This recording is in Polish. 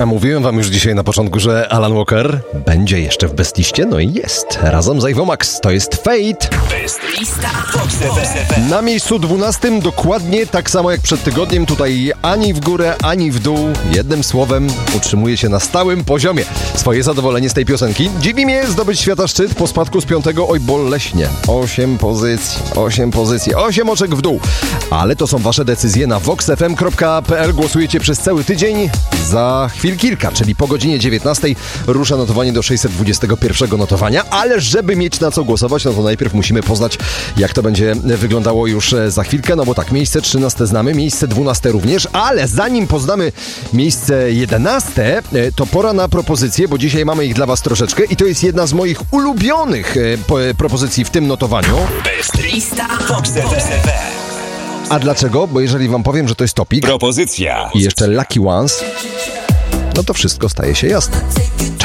A mówiłem wam już dzisiaj na początku, że Alan Walker będzie jeszcze w Bestliście, no i jest. Razem z Ivo Max, to jest Fate. Bestlista Vox FM. Na miejscu 12, dokładnie tak samo jak przed tygodniem, tutaj ani w górę, ani w dół. Jednym słowem utrzymuje się na stałym poziomie. Swoje zadowolenie z tej piosenki. Dziwi mnie zdobyć świata szczyt po spadku z 5, oj boleśnie. 8 pozycji, 8 oczek w dół. Ale to są wasze decyzje na voxfm.pl. Głosujecie przez cały tydzień. Za chwil kilka, czyli po godzinie 19 rusza notowanie do 621 notowania, ale żeby mieć na co głosować, no to najpierw musimy poznać, jak to będzie wyglądało już za chwilkę, no bo tak, miejsce 13 znamy, miejsce 12 również, ale zanim poznamy miejsce 11, to pora na propozycje, bo dzisiaj mamy ich dla was troszeczkę i to jest jedna z moich ulubionych propozycji w tym notowaniu. Bestlista Vox FM. A dlaczego? Bo jeżeli wam powiem, że to jest topik Propozycja. i jeszcze Lucky Ones, no to wszystko staje się jasne.